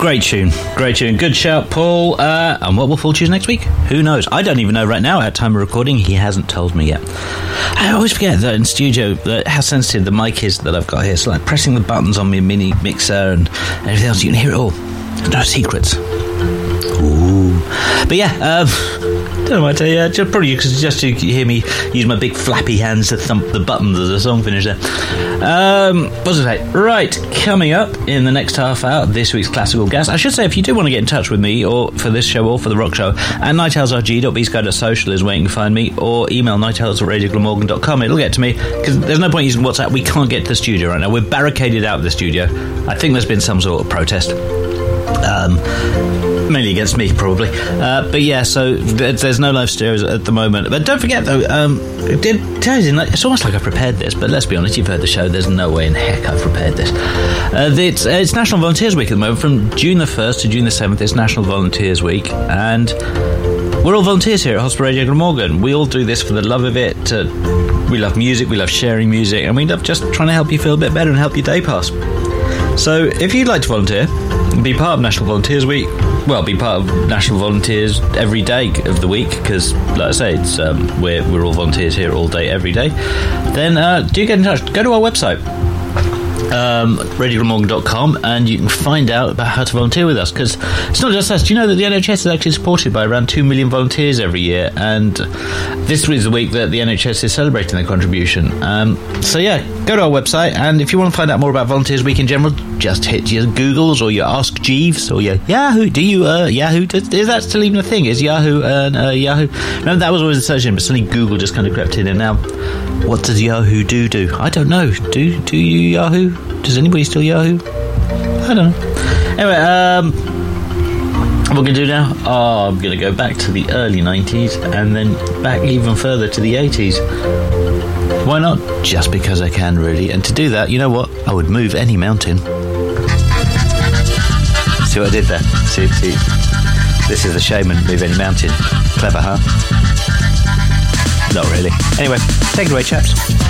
Great tune. Good shout, Paul. And what will Paul choose next week? Who knows? I don't even know right now at time of recording. He hasn't told me yet. I always forget that in studio how sensitive the mic is that I've got here. So like pressing the buttons on my mini mixer and everything else, you can hear it all. No secrets. Ooh. But yeah, don't know what to tell you. Just probably just to hear me use my big flappy hands to thump the buttons as the song finished there. What was I say? Right, coming up in the next half hour, this week's classical guest. I should say, if you do want to get in touch with me, or for this show, or for the rock show, at nightowlsrg.bsky.social is where you can find me, or email nightowls@radioglamorgan.com. It'll get to me, because there's no point using WhatsApp. We can't get to the studio right now. We're barricaded out of the studio. I think there's been some sort of protest. Mainly against me, probably. But yeah, so there's no live stereos at the moment. But don't forget, though, I did tell you, it's almost like I prepared this, but let's be honest, you've heard the show. There's no way in heck I've prepared this. It's National Volunteers Week at the moment. From June the 1st to June the 7th, it's National Volunteers Week. And we're all volunteers here at Hospital Radio Glamorgan. We all do this for the love of it. We love music, we love sharing music, and we love just trying to help you feel a bit better and help your day pass. So if you'd like to volunteer, be part of National Volunteers Week, well, be part of National Volunteers every day of the week, because, like I say, it's we're all volunteers here all day, every day, then do get in touch. Go to our website, radioglamorgan.com, and you can find out about how to volunteer with us, because it's not just us. Do you know that the NHS is actually supported by around 2 million volunteers every year, and this is the week that the NHS is celebrating their contribution. So yeah, go to our website, and if you want to find out more about Volunteers Week in general, just hit your Googles or your Ask Jeeves or your Yahoo. Do you Yahoo? Is that still even a thing? Is Yahoo Yahoo? Remember, that was always a search engine, but suddenly Google just kind of crept in, and now what does Yahoo do? I don't know. Do you Yahoo? Does anybody still Yahoo? I don't know. Anyway, what we're going to do now? I'm going to go back to the early 90s and then back even further to the 80s. Why not? Just because I can, really. And to do that, you know what? I would move any mountain. See what I did there? See. This is the Shaman, move any mountain. Clever, huh? Not really. Anyway, take it away, chaps.